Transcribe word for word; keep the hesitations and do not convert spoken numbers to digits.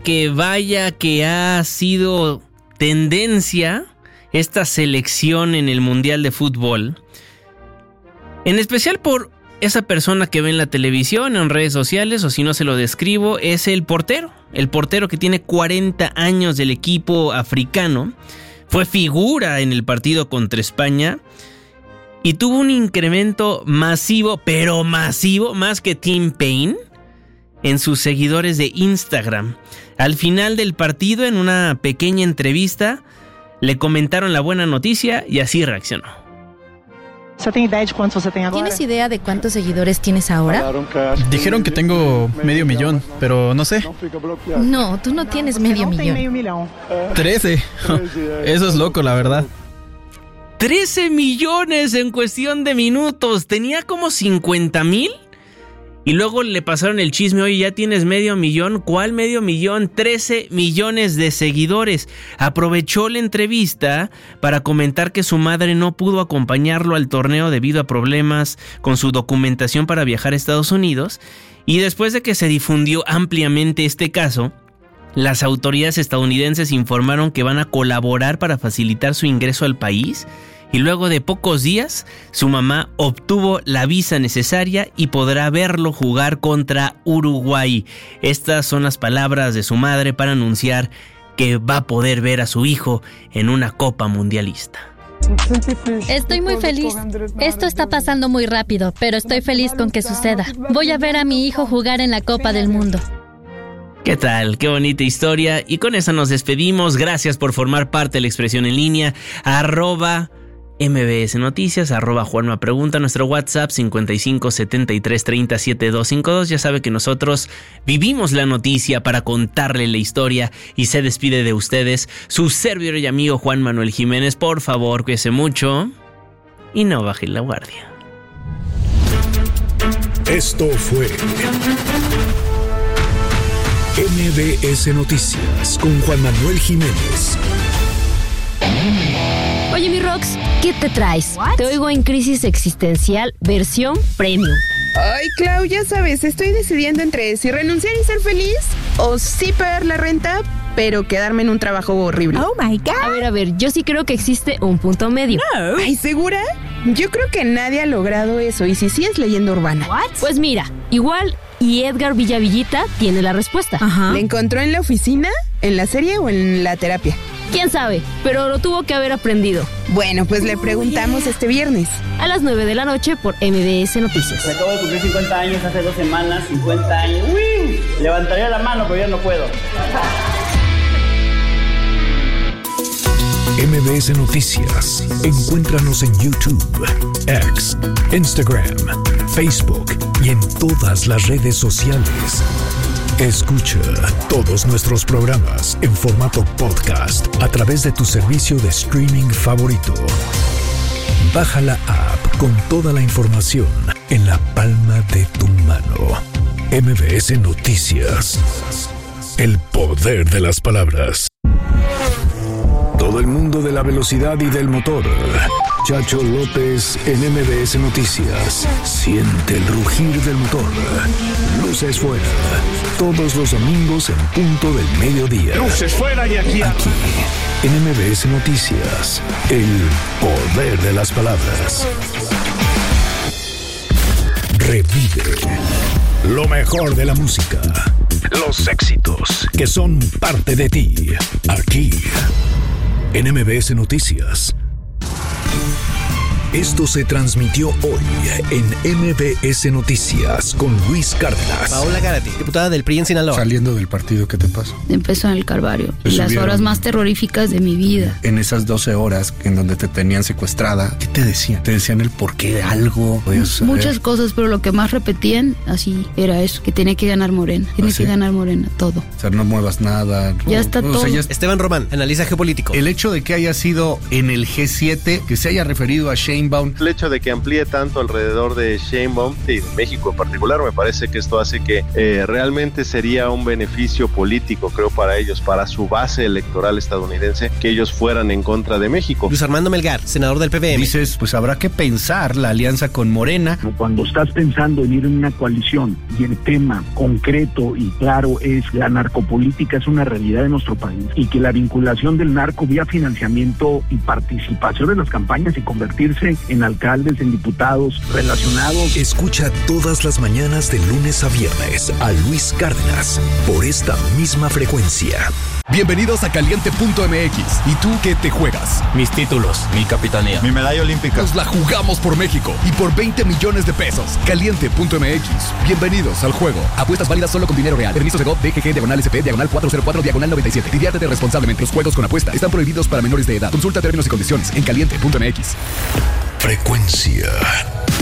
Que vaya que ha sido tendencia esta selección en el Mundial de Fútbol. En especial por esa persona que ve en la televisión, en redes sociales, o si no se lo describo, es el portero. El portero que tiene cuarenta años del equipo africano. Fue figura en el partido contra España. Y tuvo un incremento masivo, pero masivo, más que Tim Payne, en sus seguidores de Instagram. Al final del partido, en una pequeña entrevista, le comentaron la buena noticia y así reaccionó. ¿Tienes idea de cuántos seguidores tienes ahora? Dijeron que tengo medio millón, pero no sé. No, tú no tienes medio millón. Trece. Eso es loco, la verdad. trece millones en cuestión de minutos. Tenía como cincuenta mil. Y luego le pasaron el chisme, oye, ya tienes medio millón. ¿Cuál medio millón? trece millones de seguidores. Aprovechó la entrevista para comentar que su madre no pudo acompañarlo al torneo debido a problemas con su documentación para viajar a Estados Unidos. Y después de que se difundió ampliamente este caso, las autoridades estadounidenses informaron que van a colaborar para facilitar su ingreso al país. Y luego de pocos días, su mamá obtuvo la visa necesaria y podrá verlo jugar contra Uruguay. Estas son las palabras de su madre para anunciar que va a poder ver a su hijo en una Copa Mundialista. Estoy muy feliz. Esto está pasando muy rápido, pero estoy feliz con que suceda. Voy a ver a mi hijo jugar en la Copa del Mundo. ¿Qué tal? Qué bonita historia. Y con eso nos despedimos. Gracias por formar parte de La Expresión en Línea. Arroba M B S Noticias, arroba Juanma Pregunta, nuestro WhatsApp cincuenta y cinco setenta y tres treinta setenta y dos cincuenta y dos. Ya sabe que nosotros vivimos la noticia para contarle la historia y se despide de ustedes su servidor y amigo Juan Manuel Jiménez. Por favor, cuídese mucho y no baje la guardia. Esto fue M B S Noticias con Juan Manuel Jiménez. Oye, mi Rox, ¿qué te traes? What? Te oigo en Crisis Existencial, versión premium. Ay, Clau, ya sabes, estoy decidiendo entre si renunciar y ser feliz o sí pagar la renta, pero quedarme en un trabajo horrible. Oh, my God. A ver, a ver, yo sí creo que existe un punto medio. No. Ay, ¿segura? Yo creo que nadie ha logrado eso, y si sí es leyenda urbana. What? Pues mira, igual y Edgar Villavillita tiene la respuesta. Ajá. ¿La encontró en la oficina, en la serie o en la terapia? ¿Quién sabe? Pero lo tuvo que haber aprendido. Bueno, pues le preguntamos oh, yeah. este viernes. A las nueve de la noche por M B S Noticias. Me acabo de cumplir cincuenta años hace dos semanas, cincuenta años. ¡Uy! Levantaría la mano, pero ya no puedo. M B S Noticias. Encuéntranos en YouTube, X, Instagram, Facebook y en todas las redes sociales. Escucha todos nuestros programas en formato podcast a través de tu servicio de streaming favorito. Baja la app con toda la información en la palma de tu mano. M B S Noticias. El poder de las palabras. Todo el mundo de la velocidad y del motor. Chacho López en M B S Noticias. Siente el rugir del motor. Luces fuera. Todos los domingos en punto del mediodía. Luces fuera y aquí. Aquí, en M B S Noticias. El poder de las palabras. Revive lo mejor de la música. Los éxitos que son parte de ti. Aquí, en M B S Noticias. Esto se transmitió hoy en M B S Noticias con Luis Cárdenas. Paola Gárate, diputada del P R I en Sinaloa. Saliendo del partido, ¿qué te pasó? Empezó en el Calvario. Las horas más terroríficas de mi vida. En esas doce horas en donde te tenían secuestrada, ¿qué te decían? ¿Te decían el porqué de algo? Muchas cosas, pero lo que más repetían así era eso, que tenía que ganar Morena. Tiene que ganar Morena, todo. O sea, no muevas nada. Ya está todo. O sea, ya Esteban Román, analiza geopolítico. El hecho de que haya sido en el G siete, que se haya referido a Shane Sheinbaum. El hecho de que amplíe tanto alrededor de Sheinbaum y de México en particular, me parece que esto hace que eh, realmente sería un beneficio político, creo, para ellos, para su base electoral estadounidense, que ellos fueran en contra de México. Luis Armando Melgar, senador del P V M. Dices, pues habrá que pensar la alianza con Morena. Cuando estás pensando en ir en una coalición y el tema concreto y claro es la narcopolítica es una realidad de nuestro país y que la vinculación del narco vía financiamiento y participación en las campañas y convertirse en alcaldes, en diputados relacionados. Escucha todas las mañanas de lunes a viernes a Luis Cárdenas por esta misma frecuencia. Bienvenidos a Caliente punto M X. ¿Y tú qué te juegas? Mis títulos, mi capitanía, mi medalla olímpica. Nos la jugamos por México y por veinte millones de pesos. Caliente punto M X. Bienvenidos al juego. Apuestas válidas solo con dinero real. Permiso Segov D G G diagonal S P diagonal cuatro cero cuatro diagonal noventa y siete. Diviértete responsablemente. Los juegos con apuesta están prohibidos para menores de edad. Consulta términos y condiciones en Caliente punto M X. Frecuencia.